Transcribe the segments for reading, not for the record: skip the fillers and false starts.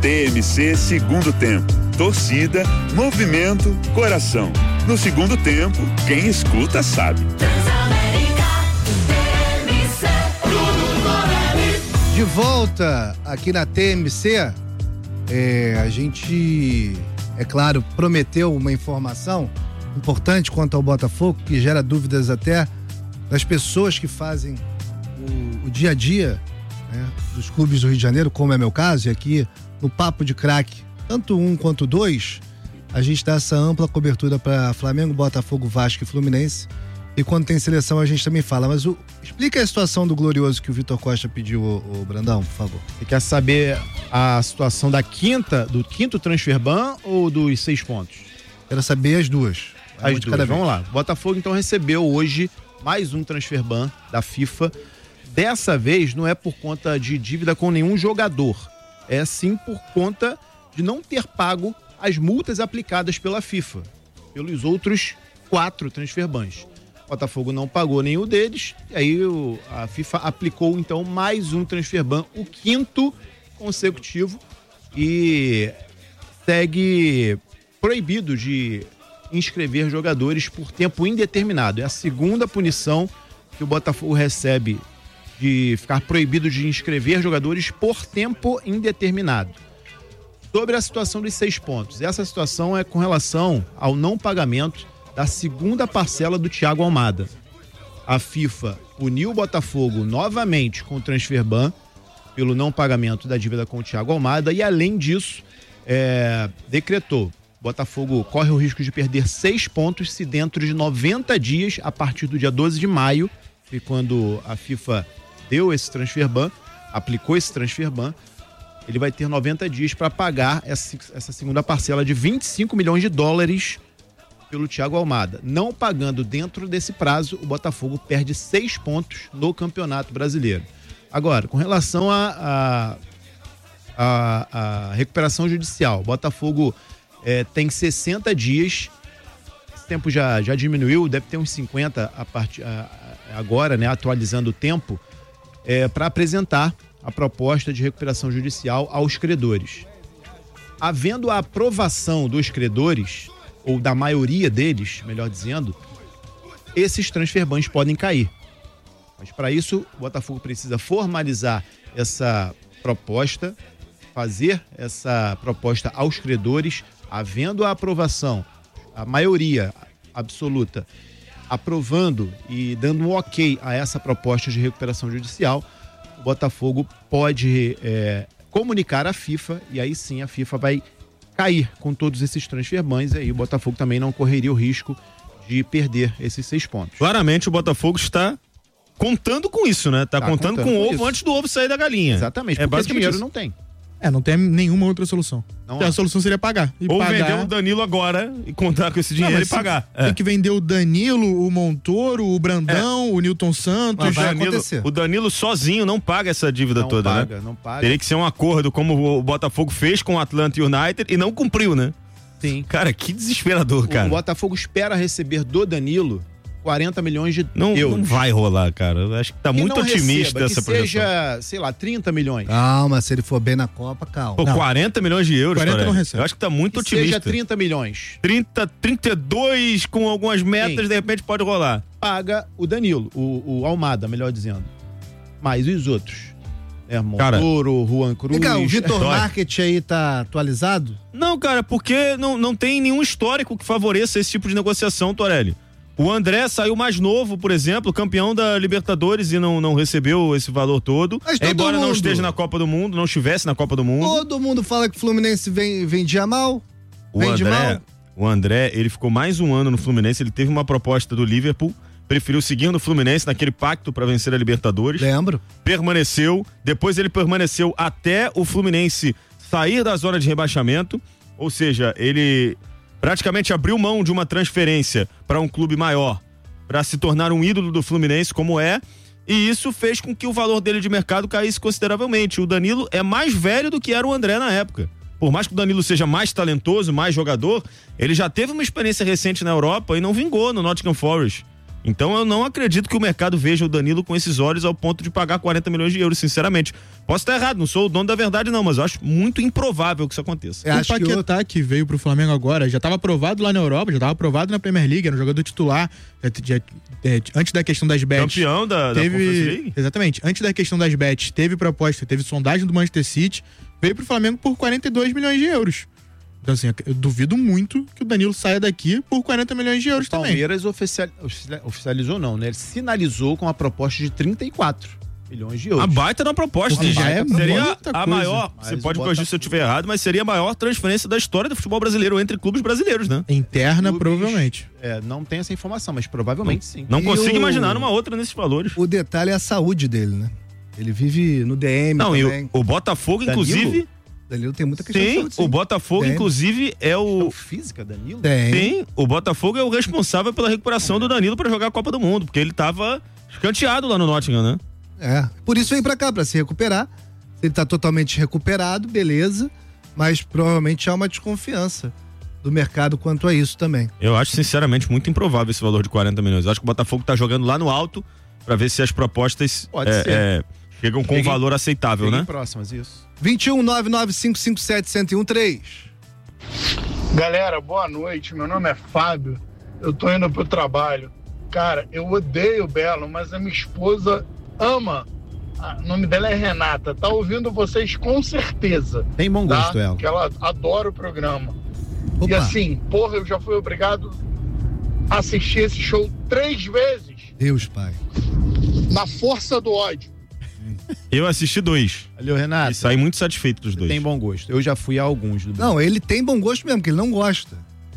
TMC Segundo Tempo. Torcida, movimento, coração. No segundo tempo, quem escuta sabe. De volta aqui na TMC, a gente, é claro, prometeu uma informação importante quanto ao Botafogo, que gera dúvidas até das pessoas que fazem o dia a dia, né, dos clubes do Rio de Janeiro, como é meu caso, e aqui no Papo de Craque, tanto um quanto dois, a gente dá essa ampla cobertura para Flamengo, Botafogo, Vasco e Fluminense. E quando tem seleção a gente também fala, mas explica a situação do glorioso que o Vitor Costa pediu, o Brandão, por favor. Você quer saber a situação do quinto transfer ban ou dos 6 pontos? Quero saber as duas. As duas, vamos lá. Botafogo então recebeu hoje mais um transfer ban da FIFA. Dessa vez não é por conta de dívida com nenhum jogador, é sim por conta de não ter pago as multas aplicadas pela FIFA, pelos outros 4 transfer bans. Botafogo não pagou nenhum deles, e aí a FIFA aplicou então mais um transfer ban, o 5º consecutivo, e segue proibido de inscrever jogadores por tempo indeterminado. É a segunda punição que o Botafogo recebe de ficar proibido de inscrever jogadores por tempo indeterminado. Sobre a situação dos 6 pontos, essa situação é com relação ao não pagamento da segunda parcela do Thiago Almada. A FIFA puniu o Botafogo novamente com o transfer ban pelo não pagamento da dívida com o Thiago Almada e, além disso, decretou: Botafogo corre o risco de perder 6 pontos se dentro de 90 dias, a partir do dia 12 de maio, que quando a FIFA deu esse transfer ban, aplicou esse transfer ban, ele vai ter 90 dias para pagar essa segunda parcela de 25 milhões de dólares pelo Thiago Almada. Não pagando dentro desse prazo, o Botafogo perde 6 pontos no Campeonato Brasileiro. Agora, com relação à recuperação judicial, o Botafogo tem 60 dias, esse tempo já diminuiu, deve ter uns 50 agora, né, atualizando o tempo, para apresentar a proposta de recuperação judicial aos credores. Havendo a aprovação dos credores, ou da maioria deles, melhor dizendo, esses transfer bans podem cair. Mas para isso, o Botafogo precisa formalizar essa proposta, fazer essa proposta aos credores, havendo a aprovação, a maioria absoluta, aprovando e dando um ok a essa proposta de recuperação judicial, o Botafogo pode comunicar à FIFA, e aí sim a FIFA vai cair com todos esses transfer bans, e aí o Botafogo também não correria o risco de perder esses 6 pontos. Claramente o Botafogo está contando com isso, né? Tá contando com o ovo antes do ovo sair da galinha. Exatamente, porque esse dinheiro não tem. Não tem nenhuma outra solução. A solução seria pagar. Ou vender o Danilo agora e contar com esse dinheiro e pagar. Tem que vender o Danilo, o Montoro, o Brandão, o Nilton Santos. O Danilo sozinho não paga essa dívida toda, né? Não paga. Teria que ser um acordo como o Botafogo fez com o Atlanta United e não cumpriu, né? Sim. Cara, que desesperador, cara. O Botafogo espera receber do Danilo 40 milhões de euros. Não vai rolar, cara. Eu acho que tá muito otimista essa projeção. Que seja, sei lá, 30 milhões. Calma, se ele for bem na Copa, calma. Pô, 40 milhões de euros, 40 não recebe. Eu acho que tá muito otimista. Seja 30 milhões. 32 com algumas metas, de repente pode rolar. Paga o Danilo, o Almada, melhor dizendo. Mas e os outros? Montoro, Juan Cruz. Legal, o Vitor Market aí tá atualizado? Não, cara, porque não tem nenhum histórico que favoreça esse tipo de negociação, Torelli. O André saiu mais novo, por exemplo, campeão da Libertadores e não recebeu esse valor todo. Embora não esteja na Copa do Mundo, não estivesse na Copa do Mundo. Todo mundo fala que o Fluminense vendia mal. O André, ele ficou mais um ano no Fluminense, ele teve uma proposta do Liverpool, preferiu seguir no Fluminense naquele pacto para vencer a Libertadores. Lembro. Permaneceu, depois ele permaneceu até o Fluminense sair da zona de rebaixamento, ou seja, ele praticamente abriu mão de uma transferência para um clube maior, para se tornar um ídolo do Fluminense, como e isso fez com que o valor dele de mercado caísse consideravelmente. O Danilo é mais velho do que era o André na época. Por mais que o Danilo seja mais talentoso, mais jogador, ele já teve uma experiência recente na Europa e não vingou no Nottingham Forest. Então eu não acredito que o mercado veja o Danilo com esses olhos ao ponto de pagar 40 milhões de euros, sinceramente. Posso estar errado, não sou o dono da verdade não, mas eu acho muito improvável que isso aconteça. O Paquetá que veio pro Flamengo agora, já estava aprovado lá na Europa, já estava aprovado na Premier League, era um jogador titular, antes da questão das bets. Campeão da Conference League? Exatamente, antes da questão das bets, teve proposta, teve sondagem do Manchester City, veio pro Flamengo por 42 milhões de euros. Então, assim, eu duvido muito que o Danilo saia daqui por 40 milhões de euros também. O Palmeiras oficializou não, né? Ele sinalizou com a proposta de 34 milhões de euros. A baita na proposta. Porque já é seria muita a coisa. maior, você pode corrigir se eu estiver errado, mas seria a maior transferência da história do futebol brasileiro entre clubes brasileiros, né? Interna, provavelmente. Não tem essa informação, mas provavelmente sim. Não consigo imaginar uma outra nesses valores. O detalhe é a saúde dele, né? Ele vive no DM também. E o Botafogo, Danilo? inclusive... Danilo tem muita questão de saúde, sim. O Botafogo, inclusive, é o... física, Danilo? Sim, o Botafogo é o responsável pela recuperação do Danilo para jogar a Copa do Mundo, porque ele tava escanteado lá no Nottingham, né? Por isso veio pra cá, pra se recuperar. Ele tá totalmente recuperado, beleza, mas provavelmente há uma desconfiança do mercado quanto a isso também. Eu acho, sinceramente, muito improvável esse valor de 40 milhões. Eu acho que o Botafogo tá jogando lá no alto para ver se as propostas chegam com um valor aceitável, né? Próximas, isso. 21-99557-1013. Galera, boa noite. Meu nome é Fábio. Eu tô indo pro trabalho. Cara, eu odeio o Belo, mas a minha esposa ama. O nome dela é Renata. Tá ouvindo vocês com certeza. Tem bom gosto, ela. Porque ela adora o programa. Opa. E assim, eu já fui obrigado a assistir esse show 3 vezes. Deus, pai. Na força do ódio. Eu assisti 2. Valeu, Renato. E saí muito satisfeito dos 2. Tem bom gosto. Eu já fui a alguns. Não, ele tem bom gosto mesmo, porque ele não gosta.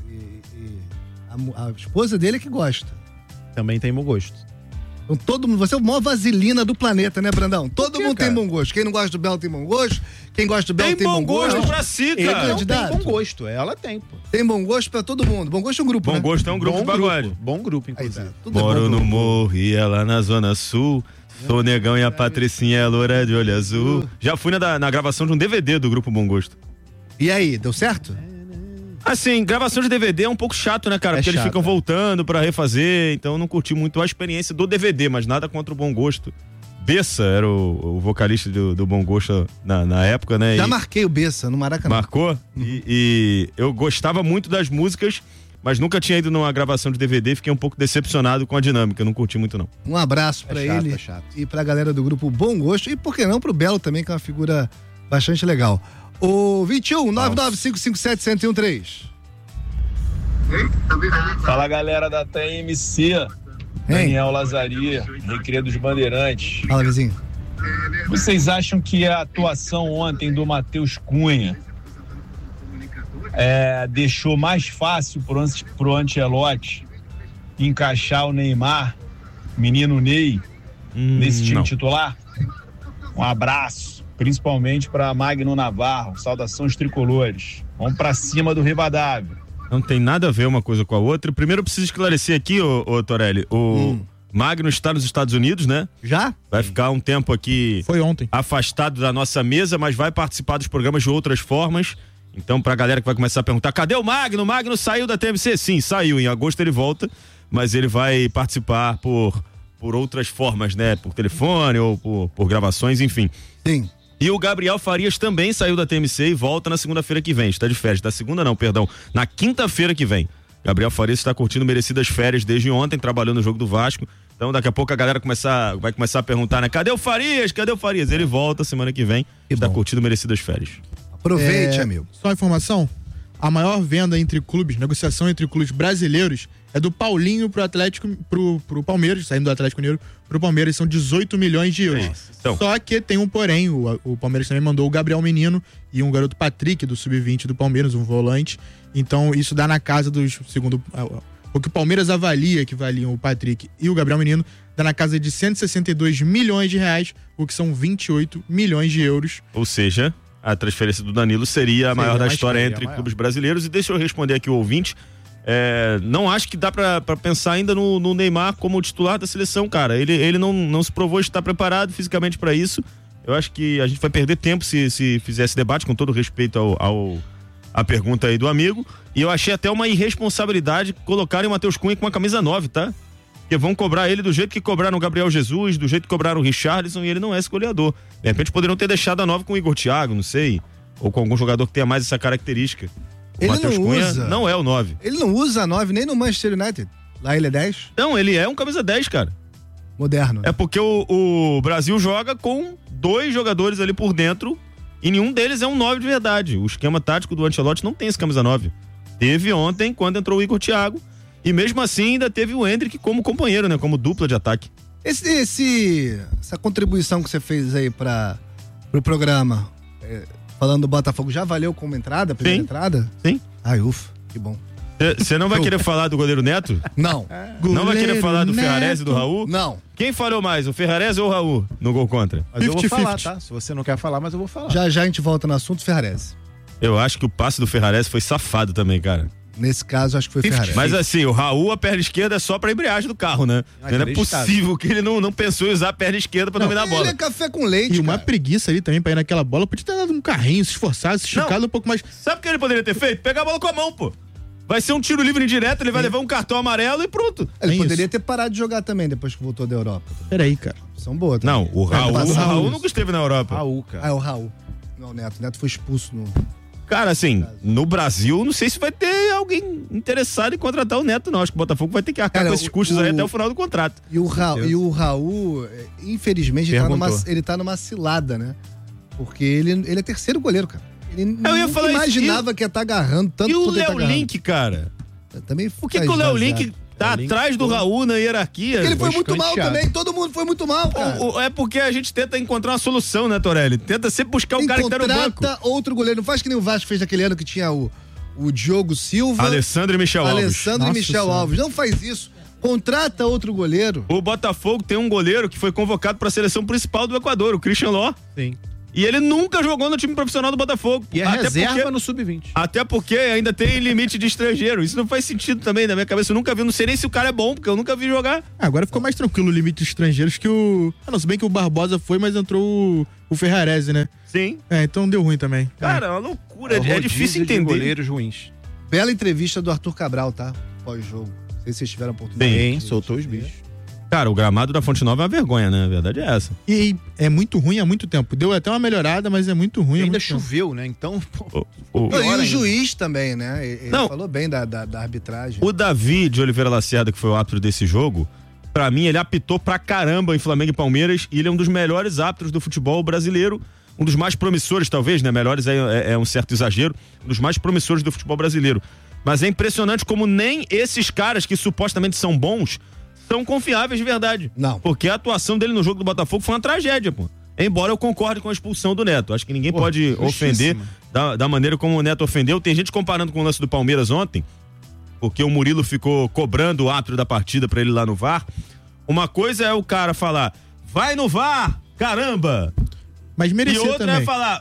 A esposa dele é que gosta. Também tem bom gosto. Então, todo mundo, você é a maior vaselina do planeta, né, Brandão? Todo mundo cara? tem bom gosto. Quem não gosta do Belo tem bom gosto. Quem gosta do Belo tem bom gosto. pra si, Ele cara. não candidato? tem bom gosto. Ela tem, pô. Tem bom gosto pra todo mundo. Bom gosto é um grupo, Bom né? gosto é um grupo de pagode. Bom grupo, Aí, inclusive. tá. Tudo Moro é bom no grupo. morro e ela na zona sul. Sou negão e a Patricinha é loura de olho azul. Já fui na gravação de um DVD do grupo Bom Gosto. E aí, deu certo? Assim, gravação de DVD é um pouco chato, né, cara? Porque eles chato, ficam voltando pra refazer, então eu não curti muito a experiência do DVD, mas nada contra o Bom Gosto. Bessa era o vocalista do Bom Gosto na época, né? Já marquei o Bessa no Maracanã. Marcou? E eu gostava muito das músicas, mas nunca tinha ido numa gravação de DVD, fiquei um pouco decepcionado com a dinâmica, não curti muito não. Um abraço pra chato, ele é chato. e pra galera do grupo Bom Gosto e por que não pro Belo também, que é uma figura bastante legal. O 21-99557-1013. Fala, galera da TMC, Daniel Lazaria, Recreio dos Bandeirantes. Fala, vizinho. Vocês acham que a atuação ontem do Matheus Cunha deixou mais fácil pro Ancelotti encaixar o Neymar, menino Ney, nesse time titular? Um abraço, principalmente para Magno Navarro, saudações tricolores. Vamos para cima do Rivadavia. Não tem nada a ver uma coisa com a outra. Primeiro eu preciso esclarecer aqui, ô Torelli, o Magno está nos Estados Unidos, né? Já? Vai ficar um tempo aqui Foi ontem. afastado da nossa mesa, mas vai participar dos programas de outras formas. Então, pra galera que vai começar a perguntar, cadê o Magno? O Magno saiu da TMC? Sim, saiu. Em agosto ele volta, mas ele vai participar por outras formas, né? Por telefone ou por gravações, enfim. Sim. E o Gabriel Farias também saiu da TMC e volta na segunda-feira que vem. Está de férias. Da segunda não, perdão. Na quinta-feira que vem. Gabriel Farias está curtindo merecidas férias desde ontem, trabalhando no jogo do Vasco. Então daqui a pouco a galera vai começar a perguntar, né? Cadê o Farias? Cadê o Farias? Ele volta semana que vem. Está curtindo merecidas férias. Aproveite, amigo. Só informação, a maior venda entre clubes, negociação entre clubes brasileiros é do Paulinho pro Atlético, pro Palmeiras, saindo do Atlético Mineiro pro Palmeiras, são 18 milhões de euros. Então. Só que tem um porém, o Palmeiras também mandou o Gabriel Menino e um garoto Patrick do Sub-20 do Palmeiras, um volante. Então isso dá na casa dos, segundo o que o Palmeiras avalia que valiam o Patrick e o Gabriel Menino, dá na casa de 162 milhões de reais, o que são 28 milhões de euros. Ou seja, a transferência do Danilo seria a maior da história entre clubes brasileiros. E deixa eu responder aqui o ouvinte. Não acho que dá pra pensar ainda no Neymar como titular da seleção, cara. Ele não se provou estar preparado fisicamente pra isso. Eu acho que a gente vai perder tempo se fizer esse debate, com todo respeito à pergunta aí do amigo. E eu achei até uma irresponsabilidade colocarem o Matheus Cunha com a camisa 9, tá? Porque vão cobrar ele do jeito que cobraram o Gabriel Jesus, do jeito que cobraram o Richarlison, e ele não é esse goleador. De repente poderiam ter deixado a 9 com o Igor Thiago, não sei, ou com algum jogador que tenha mais essa característica. O Matheus Cunha não é o 9. Ele não usa a 9 nem no Manchester United. Lá ele é 10? Não, ele é um camisa 10, cara. Moderno. É porque o Brasil joga com 2 jogadores ali por dentro e nenhum deles é um 9 de verdade. O esquema tático do Ancelotti não tem esse camisa 9. Teve ontem, quando entrou o Igor Thiago, e mesmo assim ainda teve o Endrick como companheiro, né? Como dupla de ataque. Essa contribuição que você fez aí pro programa, falando do Botafogo, já valeu como entrada, primeira entrada? Sim. Ai, ufa, que bom. Você não vai querer falar do goleiro Neto? Não. Não vai querer falar do Ferrarese e do Raul? Não. Quem falhou mais, o Ferrarese ou o Raul no gol contra? Mas eu vou falar, tá? Se você não quer falar, mas eu vou falar. Já a gente volta no assunto Ferrarese. Eu acho que o passe do Ferrarese foi safado também, cara. Nesse caso, acho que foi Ferrarese. Mas assim, o Raul, a perna esquerda é só pra embreagem do carro, né? Não é possível que ele não pensou em usar a perna esquerda pra dominar a bola. Ele é café com leite, E uma preguiça ali também pra ir naquela bola. Podia ter dado um carrinho, se esforçado, se esticado um pouco mais. Sabe o que ele poderia ter feito? Pegar a bola com a mão, pô. Vai ser um tiro livre indireto, ele vai levar um cartão amarelo e pronto. Ele poderia ter parado de jogar também depois que voltou da Europa. Peraí, cara. São boas. Não, o Raul nunca esteve na Europa. Raul, cara. Ah, é o Raul. Não, o Neto. O Neto foi expulso no... Cara, assim, no Brasil, não sei se vai ter alguém interessado em contratar o Neto, não. Acho que o Botafogo vai ter que arcar com esses custos aí até o final do contrato. E o Raul, infelizmente, ele tá numa cilada, né? Porque ele é terceiro goleiro, cara. Ele não imaginava que ia estar agarrando tanto. E o Léo Link, cara? Também Por que o Léo Link tá atrás do Raul na hierarquia? Ele foi muito mal também, todo mundo foi muito mal, cara. É porque a gente tenta encontrar uma solução, né, Torelli? Tenta sempre buscar o cara que tá no banco. Contrata outro goleiro, não faz que nem o Vasco fez naquele ano que tinha o Diogo Silva. Alessandro e Michel Alves. Não faz isso. Contrata outro goleiro. O Botafogo tem um goleiro que foi convocado pra seleção principal do Equador, o Christian Ló. Sim. E ele nunca jogou no time profissional do Botafogo. E é reserva no Sub-20. Até porque ainda tem limite de estrangeiro. Isso não faz sentido também na minha cabeça. Eu nunca vi, não sei nem se o cara é bom, porque eu nunca vi jogar. Agora ficou mais tranquilo o limite de estrangeiros que o... não, se bem que o Barbosa foi, mas entrou o Ferrarese, né? Sim. Então deu ruim também. Cara, é uma loucura. É difícil entender. Goleiros ruins. Bela entrevista do Arthur Cabral, tá? Pós-jogo. Não sei se vocês tiveram a oportunidade. Bem, soltou os bichos. Cara, o gramado da Fonte Nova é uma vergonha, né? A verdade é essa. E é muito ruim há muito tempo. Deu até uma melhorada, mas é muito ruim. Ainda choveu, né? Então. E o juiz também, né? Ele falou bem da arbitragem. O Davi de Oliveira Lacerda, que foi o árbitro desse jogo, pra mim, ele apitou pra caramba em Flamengo e Palmeiras. E ele é um dos melhores árbitros do futebol brasileiro. Um dos mais promissores, talvez, né? Melhores é um certo exagero. Um dos mais promissores do futebol brasileiro. Mas é impressionante como nem esses caras que supostamente são bons são confiáveis de verdade. Não. Porque a atuação dele no jogo do Botafogo foi uma tragédia, pô. Embora eu concorde com a expulsão do Neto. Acho que ninguém pode ofender da maneira como o Neto ofendeu. Tem gente comparando com o lance do Palmeiras ontem, porque o Murilo ficou cobrando o árbitro da partida pra ele ir lá no VAR. Uma coisa é o cara falar, vai no VAR, caramba! Mas merecia também. E outra é falar,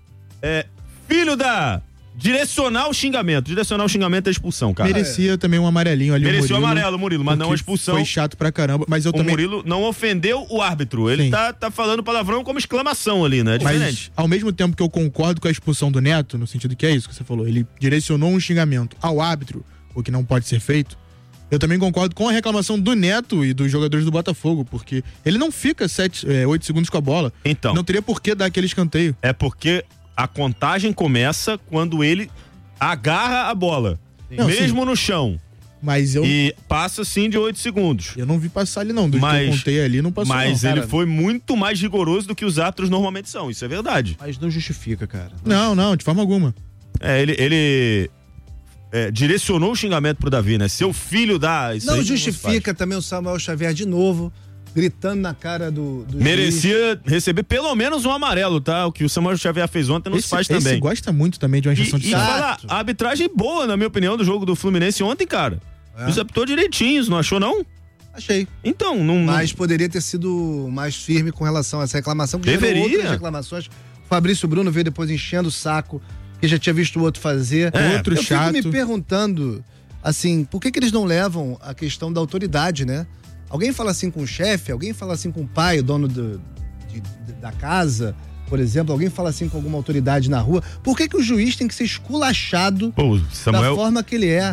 filho da... Direcionar o xingamento é expulsão, cara. Merecia também um amarelinho ali. Merecia o amarelo, Murilo, mas não a expulsão. Foi chato pra caramba, mas eu também... O Murilo não ofendeu o árbitro, ele tá falando palavrão como exclamação ali, né? É diferente. Mas, ao mesmo tempo que eu concordo com a expulsão do Neto, no sentido que é isso que você falou, ele direcionou um xingamento ao árbitro, o que não pode ser feito, eu também concordo com a reclamação do Neto e dos jogadores do Botafogo, porque ele não fica 8 segundos com a bola. Então. Não teria por que dar aquele escanteio. É porque a contagem começa quando ele agarra a bola, mesmo no chão. Mas E passa sim de 8 segundos. Eu não vi passar ali não, do que eu contei ali não passou Mas não. Ele foi muito mais rigoroso do que os árbitros normalmente são, isso é verdade. Mas não justifica, cara. Não, de forma alguma. Ele direcionou o xingamento pro Davi, né? Seu filho dá... Isso não justifica também o Samuel Xavier de novo, gritando na cara do merecia receber pelo menos um amarelo, tá? O que o Samuel Xavier fez ontem não se faz também. Esse gosta muito também de uma injeção de saco. E falar, a arbitragem boa, na minha opinião, do jogo do Fluminense ontem, cara. Os apitou direitinho, não achou não? Achei. Então, Mas poderia ter sido mais firme com relação a essa reclamação. Que deveria. Outras reclamações. O Fabrício Bruno veio depois enchendo o saco, que já tinha visto o outro fazer. Outro chato. Eu fico me perguntando, assim, por que eles não levam a questão da autoridade, né? Alguém fala assim com o chefe, alguém fala assim com o pai, o dono da casa, por exemplo, alguém fala assim com alguma autoridade na rua. Por que o juiz tem que ser esculachado Samuel da forma que ele é? Gritou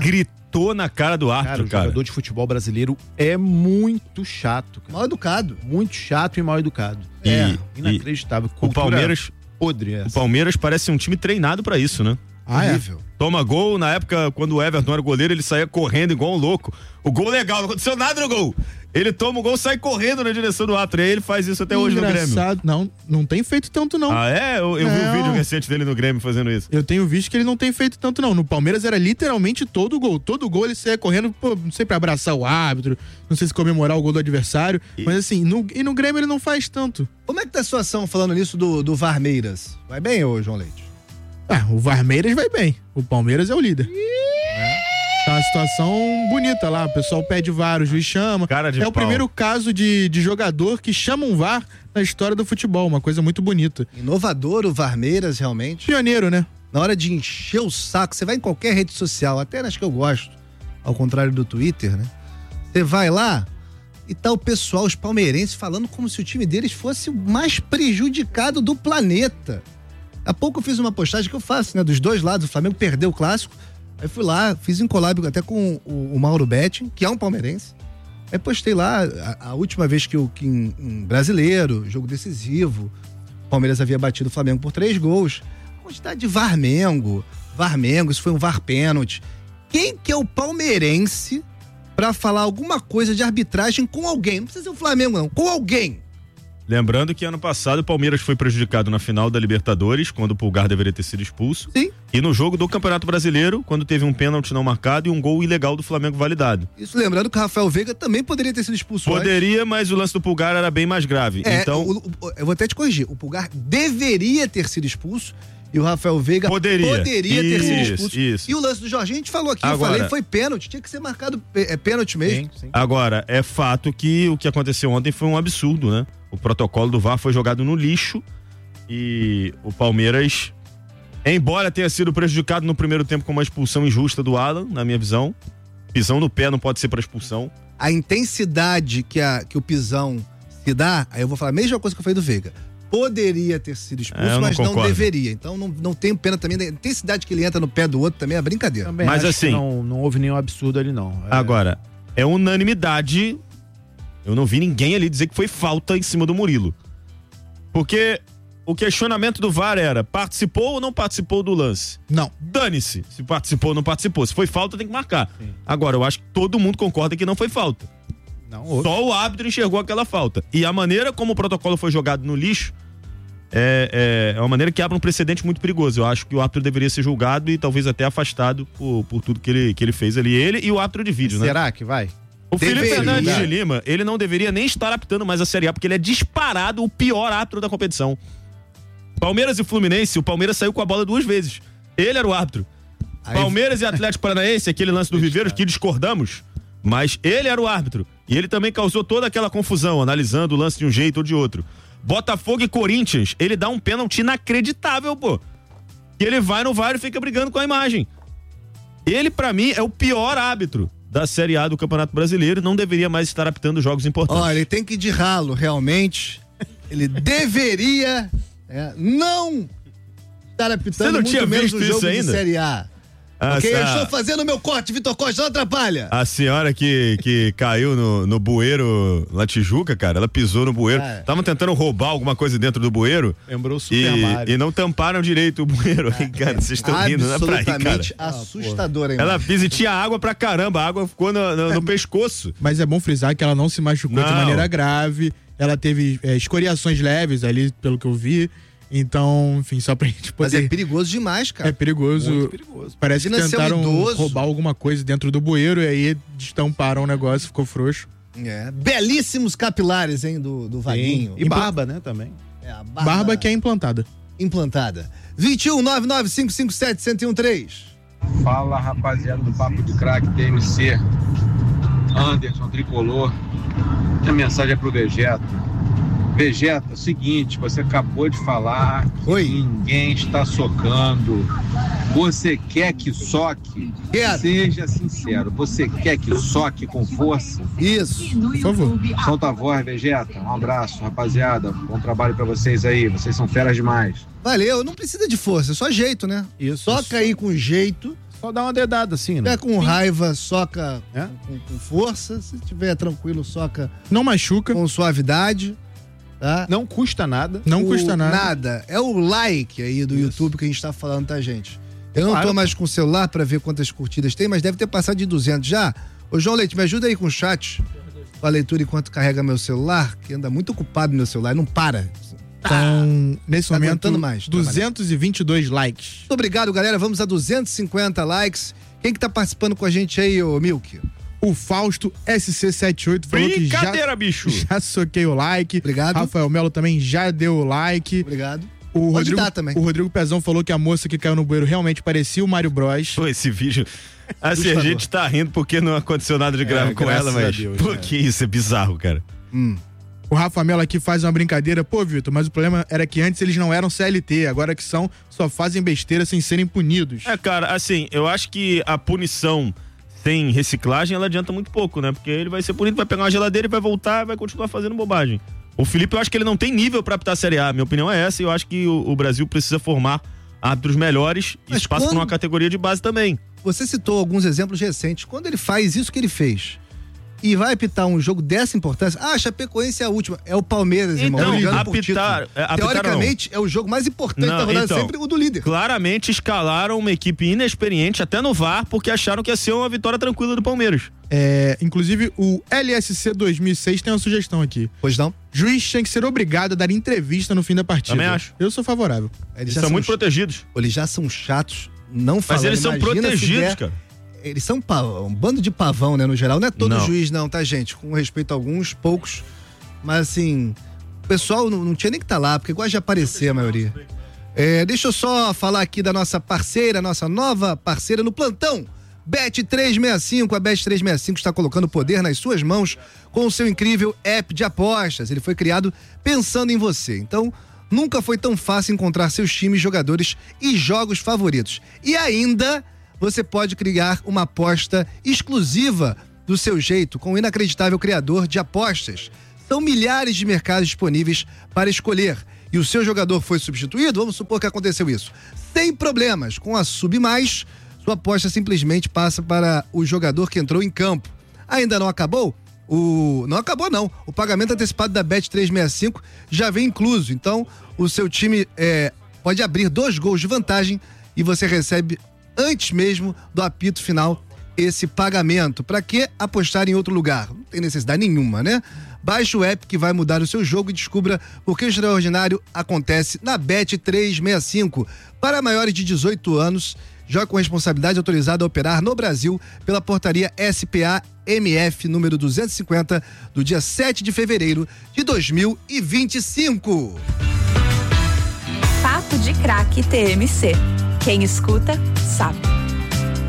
gritou na cara do árbitro, O cara. jogador de futebol brasileiro é muito chato, cara. Mal educado. Muito chato e mal educado. Inacreditável. O Palmeiras, podre essa. o Palmeiras parece um time treinado pra isso, né? Horrível. Toma gol, na época, quando o Everton era goleiro, ele saía correndo igual um louco. O gol legal, não aconteceu nada no gol. Ele toma o gol, sai correndo na direção do árbitro. E aí ele faz isso até hoje no Grêmio. Engraçado. Não tem feito tanto, não. Ah, é? Eu vi um vídeo recente dele no Grêmio fazendo isso. Eu tenho visto que ele não tem feito tanto, não. No Palmeiras era literalmente todo gol. Todo gol ele saia correndo, pô, não sei, pra abraçar o árbitro, não sei se comemorar o gol do adversário. Mas assim, no Grêmio ele não faz tanto. Como é que tá a situação, falando nisso, do Varmeiras? Vai bem, ô João Leite? O Varmeiras vai bem. O Palmeiras é o líder. Tá uma situação bonita lá. O pessoal pede VAR, o juiz chama. É o primeiro caso de jogador que chama um VAR na história do futebol. Uma coisa muito bonita. Inovador o Varmeiras, realmente. Pioneiro, né? Na hora de encher o saco, você vai em qualquer rede social, até nas que eu gosto, ao contrário do Twitter, né? Você vai lá e tá o pessoal, os palmeirenses, falando como se o time deles fosse o mais prejudicado do planeta. Há pouco eu fiz uma postagem que eu faço, né? Dos dois lados, o Flamengo perdeu o clássico. Aí fui lá, fiz um collab até com o Mauro Betting, que é um palmeirense. Aí postei lá a última vez que em brasileiro, jogo decisivo, o Palmeiras havia batido o Flamengo por 3 gols. A quantidade de Varmengo, isso foi um VAR pênalti. Quem que é o palmeirense pra falar alguma coisa de arbitragem com alguém? Não precisa ser o Flamengo, não. Com alguém. Lembrando que ano passado o Palmeiras foi prejudicado na final da Libertadores, quando o Pulgar deveria ter sido expulso. Sim. E no jogo do Campeonato Brasileiro, quando teve um pênalti não marcado e um gol ilegal do Flamengo validado. Isso lembrando que o Rafael Veiga também poderia ter sido expulso. Poderia, mas o lance do Pulgar era bem mais grave. Então, eu vou até te corrigir. O Pulgar deveria ter sido expulso e o Rafael Veiga poderia ter sido expulso. Isso. E o lance do Jorginho, a gente falou aqui, Agora, eu falei, foi pênalti, tinha que ser marcado pênalti mesmo. Sim. Agora, é fato que o que aconteceu ontem foi um absurdo, né? O protocolo do VAR foi jogado no lixo e o Palmeiras, embora tenha sido prejudicado no primeiro tempo com uma expulsão injusta do Alan, na minha visão, pisão no pé não pode ser para expulsão. A intensidade que o pisão se dá, aí eu vou falar a mesma coisa que eu falei do Veiga. Poderia ter sido expulso, mas não deveria. Então não tenho pena também da intensidade que ele entra no pé do outro, também é brincadeira. Também mas acho assim, que não houve nenhum absurdo ali, não. Agora, é unanimidade. Eu não vi ninguém ali dizer que foi falta em cima do Murilo. Porque o questionamento do VAR era: participou ou não participou do lance? Não. Dane-se se participou ou não participou. Se foi falta, tem que marcar. Sim. Agora, eu acho que todo mundo concorda que não foi falta. Não, só o árbitro enxergou aquela falta. E a maneira como o protocolo foi jogado no lixo é uma maneira que abre um precedente muito perigoso. Eu acho que o árbitro deveria ser julgado e talvez até afastado por tudo que ele fez ali. Ele e o árbitro de vídeo, né? Será que vai? O Felipe Fernandes de Lima, ele não deveria nem estar apitando mais a Série A, porque ele é disparado o pior árbitro da competição. Palmeiras e Fluminense, o Palmeiras saiu com a bola 2 vezes. Ele era o árbitro. Palmeiras e Atlético Paranaense, aquele lance do Viveiros que discordamos, mas ele era o árbitro. E ele também causou toda aquela confusão, analisando o lance de um jeito ou de outro. Botafogo e Corinthians, ele dá um pênalti inacreditável, pô. E ele vai no VAR e fica brigando com a imagem. Ele, pra mim, é o pior árbitro da Série A do Campeonato Brasileiro, não deveria mais estar apitando jogos importantes. Olha, ele tem que ir de ralo, realmente. Ele deveria não estar apitando muito menos no jogo de Série A. Ok, eu estou fazendo meu corte, Vitor Costa, não atrapalha. A senhora que caiu no bueiro na Tijuca, cara, ela pisou no bueiro. Estavam tentando roubar alguma coisa dentro do bueiro. Lembrou o Super Mario. E não tamparam direito o bueiro. Cara, vocês estão rindo, não é pra ir, cara. Absolutamente assustador, hein? Ela pisa e tinha água pra caramba, a água ficou no pescoço. Mas é bom frisar que ela não se machucou de maneira grave. Ela teve escoriações leves ali, pelo que eu vi. Então, enfim, só pra gente poder... Mas é perigoso demais, cara. É perigoso. Muito perigoso. Parece que tentaram roubar alguma coisa dentro do bueiro e aí destamparam o negócio, ficou frouxo. Belíssimos capilares, hein, do Vaguinho. E barba, né, também. A barba que é implantada. 21 99557 1013. Fala, rapaziada do Papo de Craque TMC. Anderson Tricolor. A mensagem é pro Vegeta. Vegeta, seguinte, você acabou de falar que ninguém está socando. Você quer que soque? Seja sincero, você quer que soque com força? Isso, por favor. Solta a voz, Vegeta. Um abraço, rapaziada. Bom trabalho pra vocês aí. Vocês são feras demais. Valeu, não precisa de força, é só jeito, né? Isso. Soca aí com jeito. Só dá uma dedada assim, Se né? tiver com raiva, soca É? com força. Se tiver tranquilo, soca Não machuca, com suavidade. Tá? Não custa nada. não custa nada. Nada. É o like aí do YouTube que a gente tá falando, tá, gente? Eu não tô Claro. mais com o celular pra ver quantas curtidas tem, mas deve ter passado de 200 já. Ô, João Leite, me ajuda aí com o chat, com a leitura enquanto carrega meu celular, que anda muito ocupado meu celular, não para. Então, nesse Tá momento, aguentando mais, 222 likes. Muito obrigado, galera. Vamos a 250 likes. Quem que tá participando com a gente aí, ô Milk? O Fausto SC78 falou que Brincadeira, bicho. já soquei o like. Obrigado. Rafael Melo também já deu o like. Obrigado. O Pode Rodrigo, dar também. o Rodrigo Pezão falou que a moça que caiu no bueiro realmente parecia o Mário Bros. Pô, esse vídeo. Assim, a Assustador. gente tá rindo porque não aconteceu nada de grave com graças ela, a mas. Deus, Pô, né? que isso, é bizarro, cara. O Rafa Melo aqui faz uma brincadeira. Pô, Vitor, mas o problema era que antes eles não eram CLT, agora que são, só fazem besteira sem serem punidos. É, cara, assim, eu acho que a punição sem reciclagem, ela adianta muito pouco, né? Porque ele vai ser punido, vai pegar uma geladeira e vai voltar e vai continuar fazendo bobagem. O Felipe, eu acho que ele não tem nível pra apitar a Série A. Minha opinião é essa, e eu acho que o Brasil precisa formar árbitros melhores e Mas isso passa por quando- uma categoria de base também. Você citou alguns exemplos recentes. Quando ele faz isso que ele fez e vai apitar um jogo dessa importância, a Chapecoense é a última. É o Palmeiras, irmão. Então, brigando por apitar- título. apitar Teoricamente, é o jogo mais importante Não, da rodada, então, sempre o do líder. Claramente escalaram uma equipe inexperiente, até no VAR, porque acharam que ia ser uma vitória tranquila do Palmeiras. Inclusive, o LSC 2006 tem uma sugestão aqui. Pois não? Juiz tinha que ser obrigado a dar entrevista no fim da partida. Também acho. Eu sou favorável. Eles São muito protegidos. Eles já são chatos, não falando. Mas eles são Imagina se protegidos, der- cara. Eles são um bando de pavão, né, no geral. Não é todo Não. juiz, não, tá, gente? Com respeito a alguns, poucos. Mas, assim, o pessoal não tinha nem que estar lá, porque gosta de aparecer a maioria. Deixa eu só falar aqui da nossa parceira, nossa nova parceira no plantão. Bet365, a Bet365 está colocando poder nas suas mãos com o seu incrível app de apostas. Ele foi criado pensando em você. Então, nunca foi tão fácil encontrar seus times, jogadores e jogos favoritos. E ainda, você pode criar uma aposta exclusiva do seu jeito com o inacreditável criador de apostas. São milhares de mercados disponíveis para escolher. E o seu jogador foi substituído? Vamos supor que aconteceu isso. Sem problemas. Com a Sub+, sua aposta simplesmente passa para o jogador que entrou em campo. Ainda não acabou? Não acabou, não. O pagamento antecipado da Bet365 já vem incluso. Então, o seu time pode abrir 2 gols de vantagem e você recebe antes mesmo do apito final esse pagamento. Para que apostar em outro lugar? Não tem necessidade nenhuma, né? Baixe o app que vai mudar o seu jogo e descubra por que o extraordinário acontece na Bet365. Para maiores de 18 anos, jogue com responsabilidade, autorizado a operar no Brasil pela portaria SPA-MF número 250 do dia 7 de fevereiro de 2025. Papo de Craque TMC. Quem escuta, sabe.